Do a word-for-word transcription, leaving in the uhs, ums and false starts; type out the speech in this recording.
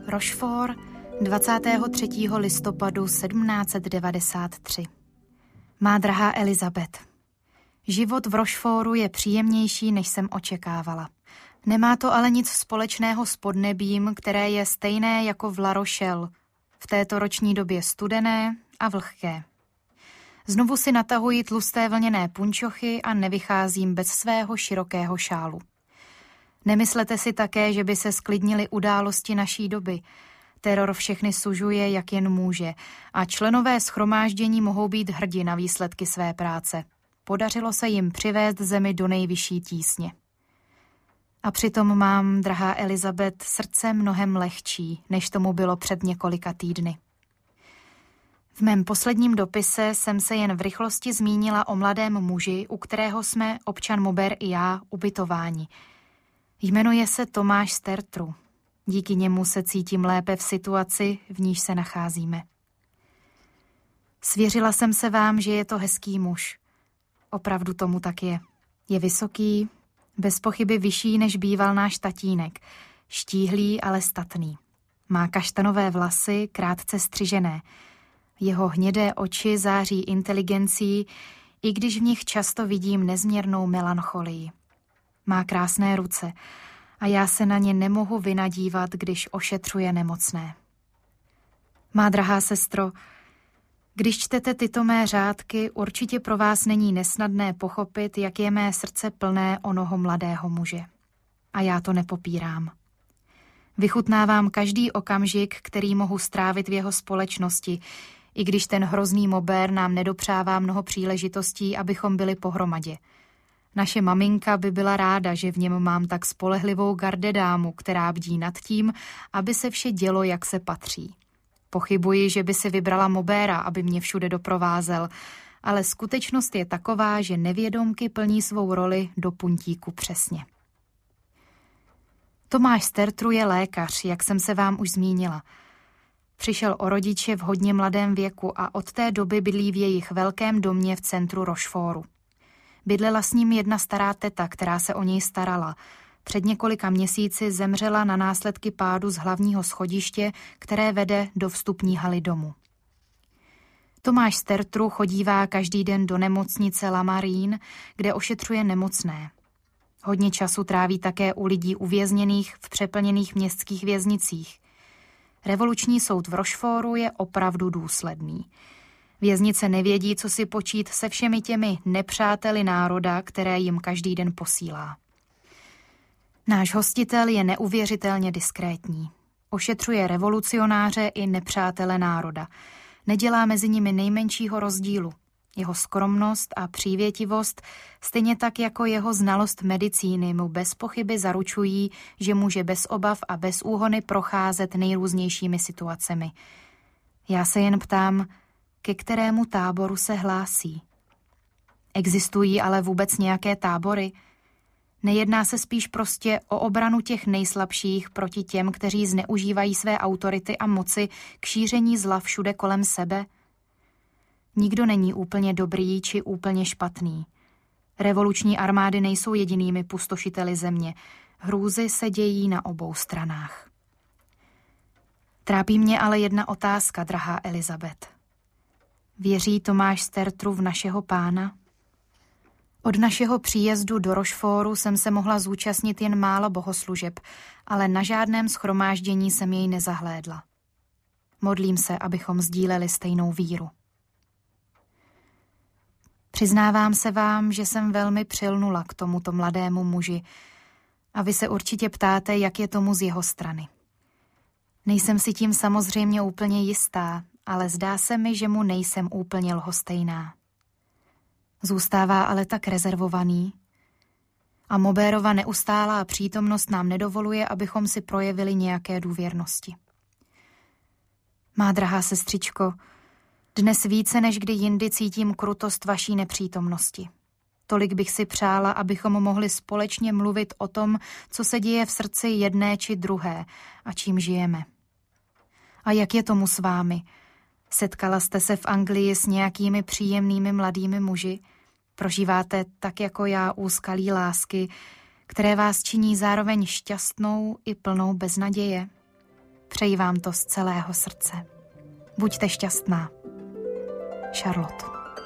Rochefort, dvacátého třetího listopadu sedmnáct set devadesát tři. Má drahá Elizabeth, život v Rochefortu je příjemnější, než jsem očekávala. Nemá to ale nic společného s podnebím, které je stejné jako v La Rochelle, v této roční době studené a vlhké. Znovu si natahuji tlusté vlněné punčochy a nevycházím bez svého širokého šálu. Nemyslete si také, že by se sklidnily události naší doby. Teror všechny sužuje, jak jen může, a členové shromáždění mohou být hrdi na výsledky své práce. Podařilo se jim přivést zemi do nejvyšší tísně. A přitom mám, drahá Elizabeth, srdce mnohem lehčí, než tomu bylo před několika týdny. V mém posledním dopise jsem se jen v rychlosti zmínila o mladém muži, u kterého jsme, občan Maubert i já, ubytováni. Jmenuje se Tomáš Stertru. Díky němu se cítím lépe v situaci, v níž se nacházíme. Svěřila jsem se vám, že je to hezký muž. Opravdu tomu tak je. Je vysoký, bez pochyby vyšší, než býval náš tatínek. Štíhlý, ale statný. Má kaštanové vlasy, krátce střižené. Jeho hnědé oči září inteligencí, i když v nich často vidím nezměrnou melancholii. Má krásné ruce a já se na ně nemohu vynadívat, když ošetřuje nemocné. Má drahá sestro, když čtete tyto mé řádky, určitě pro vás není nesnadné pochopit, jak je mé srdce plné onoho mladého muže. A já to nepopírám. Vychutnávám každý okamžik, který mohu strávit v jeho společnosti, i když ten hrozný Maubert nám nedopřává mnoho příležitostí, abychom byli pohromadě. Naše maminka by byla ráda, že v něm mám tak spolehlivou gardedámu, která bdí nad tím, aby se vše dělo, jak se patří. Pochybuji, že by si vybrala Mauberta, aby mě všude doprovázel, ale skutečnost je taková, že nevědomky plní svou roli do puntíku přesně. Tomáš Stertru je lékař, jak jsem se vám už zmínila. Přišel o rodiče v hodně mladém věku a od té doby bydlí v jejich velkém domě v centru Rochefortu. Bydlela s ním jedna stará teta, která se o něj starala. Před několika měsíci zemřela na následky pádu z hlavního schodiště, které vede do vstupní haly domu. Tomáš Stertru chodívá každý den do nemocnice La Marine, kde ošetřuje nemocné. Hodně času tráví také u lidí uvězněných v přeplněných městských věznicích. Revoluční soud v Rochefortu je opravdu důsledný. Věznice nevědí, co si počít se všemi těmi nepřáteli národa, které jim každý den posílá. Náš hostitel je neuvěřitelně diskrétní. Ošetřuje revolucionáře i nepřátele národa. Nedělá mezi nimi nejmenšího rozdílu. Jeho skromnost a přívětivost, stejně tak jako jeho znalost medicíny, mu bez pochyby zaručují, že může bez obav a bez úhony procházet nejrůznějšími situacemi. Já se jen ptám, ke kterému táboru se hlásí. Existují ale vůbec nějaké tábory? Nejedná se spíš prostě o obranu těch nejslabších proti těm, kteří zneužívají své autority a moci k šíření zla všude kolem sebe? Nikdo není úplně dobrý či úplně špatný. Revoluční armády nejsou jedinými pustošiteli země. Hrůzy se dějí na obou stranách. Trápí mě ale jedna otázka, drahá Elizabeth. Věří Tomáš Stertru v našeho pána? Od našeho příjezdu do Rochefortu jsem se mohla zúčastnit jen málo bohoslužeb, ale na žádném shromáždění jsem jej nezahlédla. Modlím se, abychom sdíleli stejnou víru. Přiznávám se vám, že jsem velmi přilnula k tomuto mladému muži a vy se určitě ptáte, jak je tomu z jeho strany. Nejsem si tím samozřejmě úplně jistá, ale zdá se mi, že mu nejsem úplně lhostejná. Zůstává ale tak rezervovaný a Maubertova neustálá přítomnost nám nedovoluje, abychom si projevili nějaké důvěrnosti. Má drahá sestřičko, dnes více než kdy jindy cítím krutost vaší nepřítomnosti. Tolik bych si přála, abychom mohli společně mluvit o tom, co se děje v srdci jedné či druhé a čím žijeme. A jak je tomu s vámi? Setkala jste se v Anglii s nějakými příjemnými mladými muži? Prožíváte tak jako já úskalí lásky, které vás činí zároveň šťastnou i plnou beznaděje? Přeji vám to z celého srdce. Buďte šťastná. Charlotte.